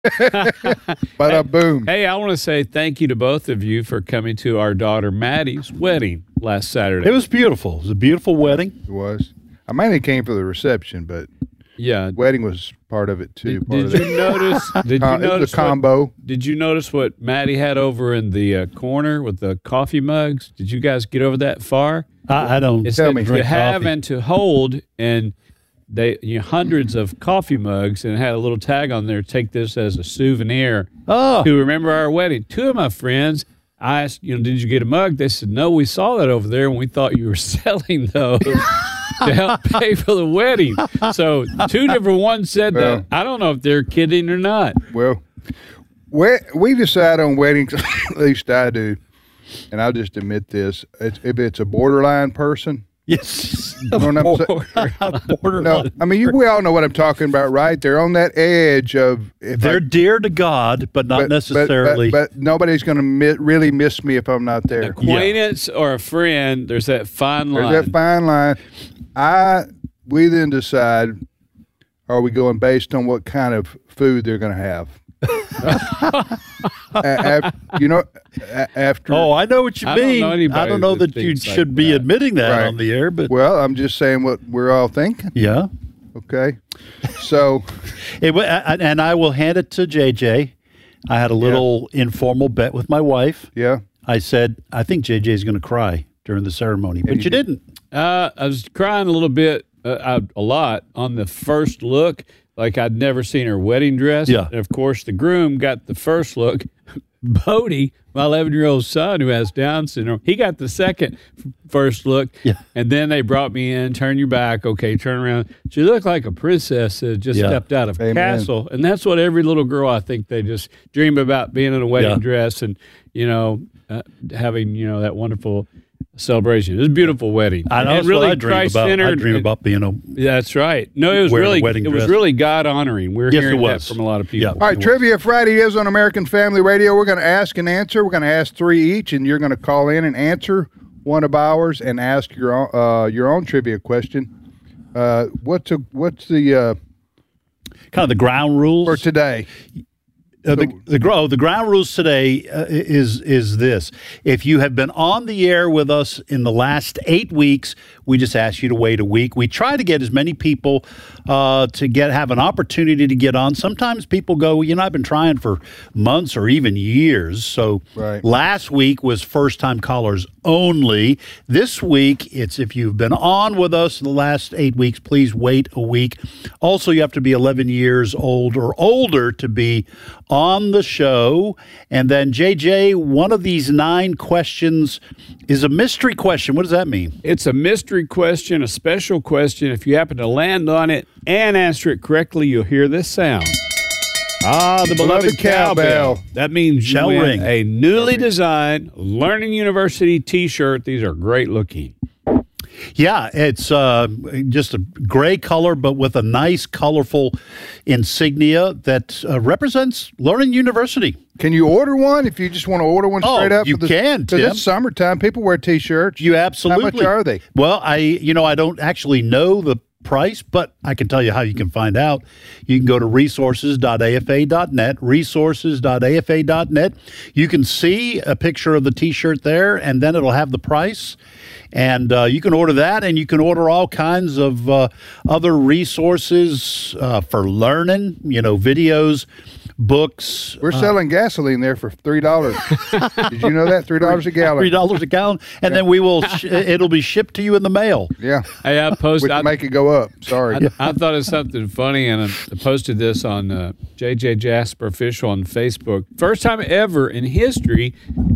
Bada boom. Hey, I want to say thank you to both of you for coming to our daughter Maddie's wedding last Saturday. It was beautiful. It was a beautiful wedding. It was. I mainly came for the reception, but yeah, wedding was part of it too. Did you notice? Did you notice the combo? Did you notice what Maddie had over in the corner with the coffee mugs? Did you guys get over that far? I don't. It Tell said me. to have and to hold, and they hundreds of coffee mugs, and it had a little tag on there. Take this as a souvenir Oh, to remember our wedding. Two of my friends, I asked, did you get a mug? They said, no, we saw that over there, and we thought you were selling those to help pay for the wedding. So two different ones said that. I don't know if they're kidding or not. Well, we decide on weddings, at least I do, and I'll just admit this: if it's a borderline person. yes. You know what I'm saying? Borderline. No, I mean we all know what I'm talking about, right? They're on that edge of They're dear to God, but not necessarily. But nobody's going to really miss me if I'm not there. Acquaintance or a friend, there's that fine line. There's that fine line. We then decide: are we going based on what kind of food they're going to have? After. Oh, I know what you I don't mean. know anybody I don't know that you thinks like should be that. admitting that Right. on the air, but Well, I'm just saying what we're all thinking. yeah. Okay, so And I will hand it to JJ. I had a little informal bet with my wife. yeah, I said, I think JJ's going to cry during the ceremony, but you didn't. I was crying a little bit, a lot on the first look, like I'd never seen her wedding dress. Yeah. And of course, the groom got the first look. Bodie, my 11-year-old son who has Down syndrome, he got the first look. Yeah. And then they brought me in, turn your back, okay, turn around. She looked like a princess that had just Yeah. stepped out of a Amen. castle. And that's what every little girl, I think, they just dream about, being in a wedding Yeah. dress and, having, that wonderful celebration. It was a beautiful wedding. I know And that's really what I dream about. I Christ-centered. dream about being a. That's right. No, it was Wearing a really wedding dress. God honoring. We're Yes, hearing it that was. from a lot of people. Yeah. all right. Trivia Friday is on American Family Radio. We're going to ask and answer. We're going to ask 3 each, and you're going to call in and answer one of ours and ask your own trivia question. What's the Kind of the ground rules for today? The ground rules today is this: if you have been on the air with us in the last 8 weeks, we just ask you to wait a week. We try to get as many people to have an opportunity to get on. Sometimes people go, I've been trying for months or even years. So Right. last week was first-time callers only. This week, it's if you've been on with us in the last 8 weeks, please wait a week. Also, you have to be 11 years old or older to be on the show. And then, JJ, one of these 9 questions is a mystery question. What does that mean? It's a mystery question, a special question. If you happen to land on it and answer it correctly, you'll hear this sound. The beloved cowbell. That means you Shell win ring. a newly designed Learning University T-shirt. These are great looking. Yeah, it's just a gray color, but with a nice, colorful insignia that represents Learning University. Can you order one if you just want to order one Oh, straight up? you can, Because Tim. it's summertime. People wear T-shirts. You absolutely. How much are they? Well, I don't actually know the price, but I can tell you how you can find out. You can go to resources.afa.net, resources.afa.net. You can see a picture of the T-shirt there, and then it'll have the price. And you can order that, and you can order all kinds of other resources for learning, videos, books. We're selling gasoline there for $3. Did you know that? $3 a gallon. $3 a gallon, and then we will. It'll be shipped to you in the mail. Yeah. Hey, I We posted. can make it go up. Sorry. I thought of something funny, and I posted this on JJ Jasper Official on Facebook. First time ever in history,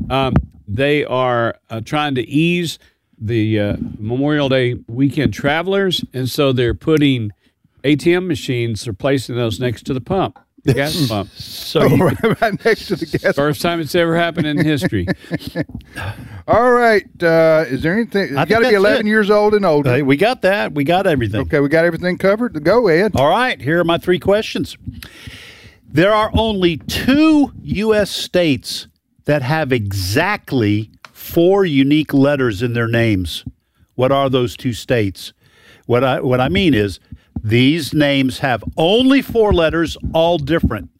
they are trying to ease the Memorial Day weekend travelers, and so they're putting ATM machines. They're placing those next to the pump, the gas pump. So Right next to the gas. First time it's ever happened in history. All right. Is there anything? You think got to be that's 11 it. years old and older. hey, we got that. We got everything. Okay, we got everything covered. Go ahead. All right, here are my 3 questions. There are only 2 U.S. states that have exactly 4 unique letters in their names. What are those 2 states? What I mean is these names have only 4 letters, all different.